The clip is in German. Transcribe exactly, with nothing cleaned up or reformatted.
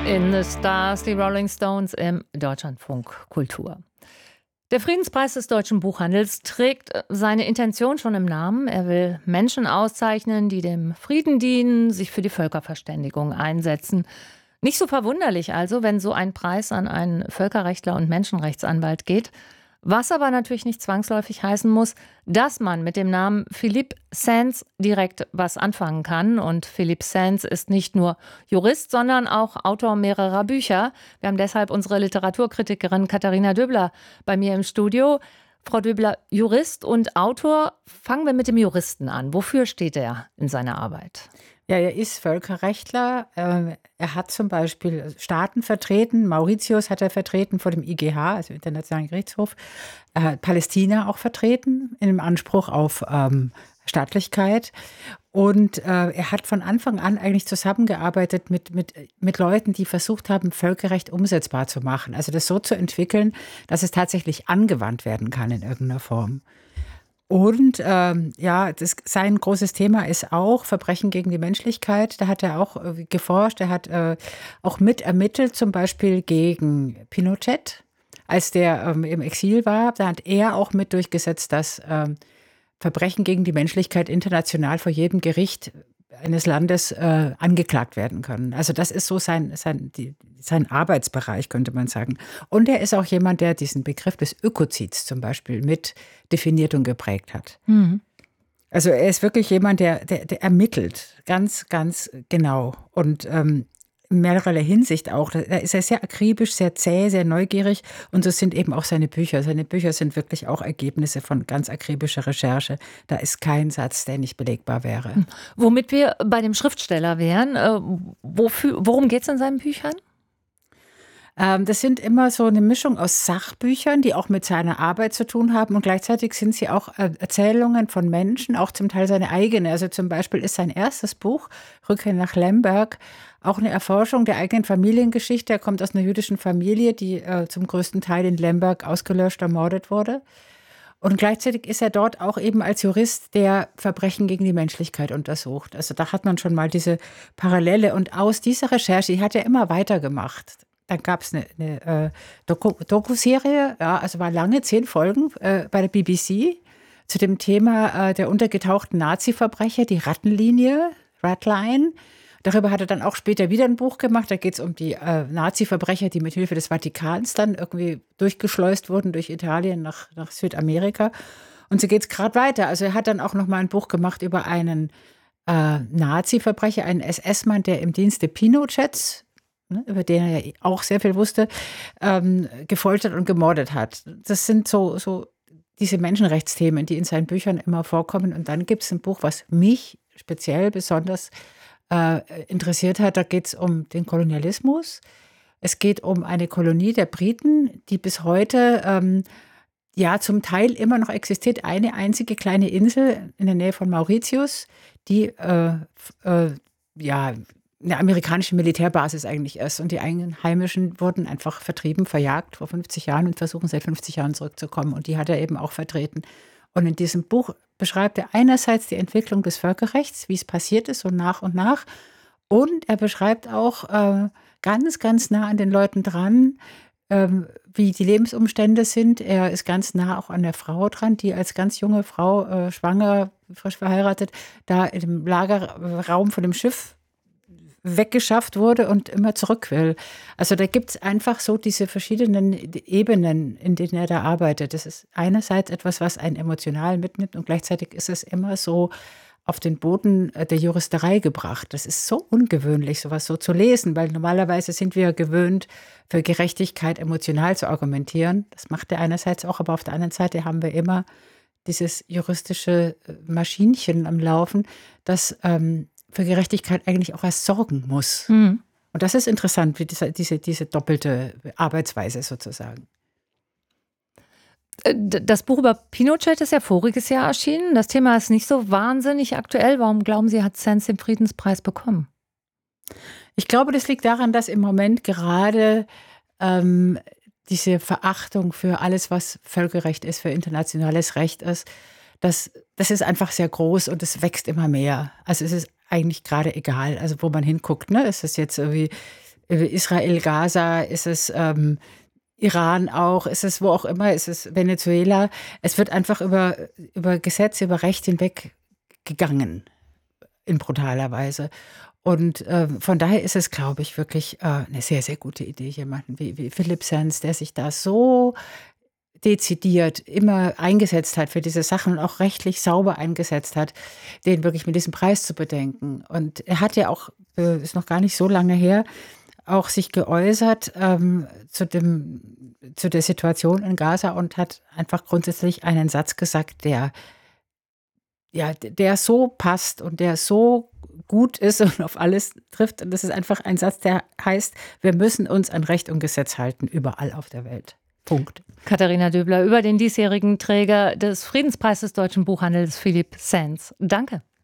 In the Stars, die Rolling Stones im Deutschlandfunk Kultur. Der Friedenspreis des deutschen Buchhandels trägt seine Intention schon im Namen. Er will Menschen auszeichnen, die dem Frieden dienen, sich für die Völkerverständigung einsetzen. Nicht so verwunderlich also, wenn so ein Preis an einen Völkerrechtler und Menschenrechtsanwalt geht. Was aber natürlich nicht zwangsläufig heißen muss, dass man mit dem Namen Philippe Sands direkt was anfangen kann. Und Philippe Sands ist nicht nur Jurist, sondern auch Autor mehrerer Bücher. Wir haben deshalb unsere Literaturkritikerin Katharina Döbler bei mir im Studio. Frau Döbler, Jurist und Autor. Fangen wir mit dem Juristen an. Wofür steht er in seiner Arbeit? Ja, er ist Völkerrechtler. Er hat zum Beispiel Staaten vertreten. Mauritius hat er vertreten vor dem I G H, also Internationalen Gerichtshof. Er hat Palästina auch vertreten in dem Anspruch auf ähm, Staatlichkeit. Und äh, er hat von Anfang an eigentlich zusammengearbeitet mit, mit, mit Leuten, die versucht haben, Völkerrecht umsetzbar zu machen. Also das so zu entwickeln, dass es tatsächlich angewandt werden kann in irgendeiner Form. Und ähm, ja, das, sein großes Thema ist auch Verbrechen gegen die Menschlichkeit. Da hat er auch äh, geforscht. Er hat äh, auch mit ermittelt, zum Beispiel gegen Pinochet, als der ähm, im Exil war. Da hat er auch mit durchgesetzt, dass ähm, Verbrechen gegen die Menschlichkeit international vor jedem Gericht eines Landes äh, angeklagt werden können. Also das ist so sein, sein, die, sein Arbeitsbereich, könnte man sagen. Und er ist auch jemand, der diesen Begriff des Ökozids zum Beispiel mit definiert und geprägt hat. Mhm. Also er ist wirklich jemand, der, der, der ermittelt, ganz, ganz genau. Und ähm, in mehrerlei Hinsicht auch. Da ist er sehr akribisch, sehr zäh, sehr neugierig. Und so sind eben auch seine Bücher. Seine Bücher sind wirklich auch Ergebnisse von ganz akribischer Recherche. Da ist kein Satz, der nicht belegbar wäre. Womit wir bei dem Schriftsteller wären, äh, wofür, worum geht es in seinen Büchern? Ähm, das sind immer so eine Mischung aus Sachbüchern, die auch mit seiner Arbeit zu tun haben. Und gleichzeitig sind sie auch äh, Erzählungen von Menschen, auch zum Teil seine eigene. Also zum Beispiel ist sein erstes Buch, Rückkehr nach Lemberg, auch eine Erforschung der eigenen Familiengeschichte. Er kommt aus einer jüdischen Familie, die äh, zum größten Teil in Lemberg ausgelöscht, ermordet wurde. Und gleichzeitig ist er dort auch eben als Jurist, der Verbrechen gegen die Menschlichkeit untersucht. Also da hat man schon mal diese Parallele. Und aus dieser Recherche, die hat er immer weitergemacht. Dann gab es eine, eine äh, Doku, Doku-Serie, ja, also war lange, zehn Folgen äh, bei der B B C zu dem Thema äh, der untergetauchten Nazi-Verbrecher, die Rattenlinie, Ratline. Darüber hat er dann auch später wieder ein Buch gemacht. Da geht es um die äh, Nazi-Verbrecher, die mit Hilfe des Vatikans dann irgendwie durchgeschleust wurden durch Italien nach, nach Südamerika. Und so geht es gerade weiter. Also er hat dann auch noch mal ein Buch gemacht über einen äh, Nazi-Verbrecher, einen S S-Mann, der im Dienste Pinochets, ne, über den er ja auch sehr viel wusste, ähm, gefoltert und gemordet hat. Das sind so, so diese Menschenrechtsthemen, die in seinen Büchern immer vorkommen. Und dann gibt es ein Buch, was mich speziell besonders äh, interessiert hat. Da geht es um den Kolonialismus. Es geht um eine Kolonie der Briten, die bis heute ähm, ja zum Teil immer noch existiert. Eine einzige kleine Insel in der Nähe von Mauritius, die äh, äh, ja eine amerikanische Militärbasis eigentlich ist. Und die Einheimischen wurden einfach vertrieben, verjagt vor fünfzig Jahren und versuchen seit fünfzig Jahren zurückzukommen. Und die hat er eben auch vertreten. Und in diesem Buch beschreibt er einerseits die Entwicklung des Völkerrechts, wie es passiert ist, so nach und nach. Und er beschreibt auch äh, ganz, ganz nah an den Leuten dran, ähm, wie die Lebensumstände sind. Er ist ganz nah auch an der Frau dran, die als ganz junge Frau, äh, schwanger, frisch verheiratet, da im Lagerraum von dem Schiff weggeschafft wurde und immer zurück will. Also da gibt es einfach so diese verschiedenen Ebenen, in denen er da arbeitet. Das ist einerseits etwas, was einen emotional mitnimmt und gleichzeitig ist es immer so auf den Boden der Juristerei gebracht. Das ist so ungewöhnlich, sowas so zu lesen, weil normalerweise sind wir gewöhnt, für Gerechtigkeit emotional zu argumentieren. Das macht er einerseits auch, aber auf der anderen Seite haben wir immer dieses juristische Maschinchen am Laufen, das ähm, für Gerechtigkeit eigentlich auch erst sorgen muss. Mhm. Und das ist interessant, wie diese, diese, diese doppelte Arbeitsweise sozusagen. Das Buch über Pinochet ist ja voriges Jahr erschienen. Das Thema ist nicht so wahnsinnig aktuell. Warum glauben Sie, hat Sands den Friedenspreis bekommen? Ich glaube, das liegt daran, dass im Moment gerade ähm, diese Verachtung für alles, was Völkerrecht ist, für internationales Recht ist, das, das ist einfach sehr groß und es wächst immer mehr. Also es ist eigentlich gerade egal, also wo man hinguckt, ne? Ist das jetzt irgendwie Israel, Gaza, ist es ähm, Iran auch, ist es wo auch immer, ist es Venezuela. Es wird einfach über, über Gesetze, über Recht hinweg gegangen, in brutaler Weise. Und äh, von daher ist es, glaube ich, wirklich äh, eine sehr, sehr gute Idee, jemanden wie, wie Philipp Sands, der sich da so dezidiert immer eingesetzt hat für diese Sachen und auch rechtlich sauber eingesetzt hat, den wirklich mit diesem Preis zu bedenken. Und er hat ja auch, äh, ist noch gar nicht so lange her, auch sich geäußert ähm, zu dem, zu der Situation in Gaza und hat einfach grundsätzlich einen Satz gesagt, der, ja, der so passt und der so gut ist und auf alles trifft. Und das ist einfach ein Satz, der heißt, wir müssen uns an Recht und Gesetz halten, überall auf der Welt. Punkt. Katharina Döbler über den diesjährigen Träger des Friedenspreises Deutschen Buchhandels, Philipp Sands. Danke.